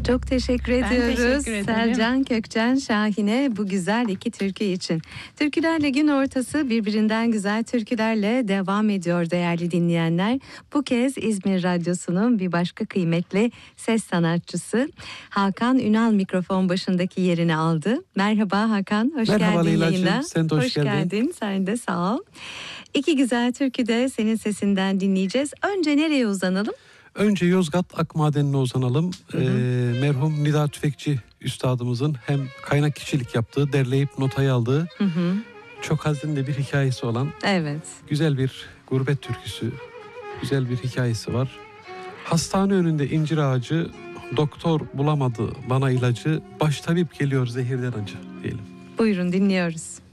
Çok teşekkür ediyoruz. teşekkür ederim. Selcan Kökçen Şahin'e bu güzel iki türkü için. Türkülerle gün ortası birbirinden güzel türkülerle devam ediyor değerli dinleyenler. Bu kez İzmir Radyosu'nun bir başka kıymetli ses sanatçısı Hakan Ünal mikrofon başındaki yerini aldı. Merhaba Hakan, hoş Merhaba geldin Leyla'cığım, yayına. sen de hoş geldin. Sen de sağ ol. İki güzel türkü de senin sesinden dinleyeceğiz. Önce nereye uzanalım? Önce Yozgat Akmaden'ine uzanalım. Merhum Nida Tüfekçi üstadımızın hem kaynak kişilik yaptığı, derleyip notayı aldığı çok hazin bir hikayesi olan Evet. güzel bir gurbet türküsü, güzel bir hikayesi var. Hastane önünde incir ağacı, doktor bulamadı bana ilacı, baş tabip geliyor zehirden acı diyelim. Buyurun dinliyoruz.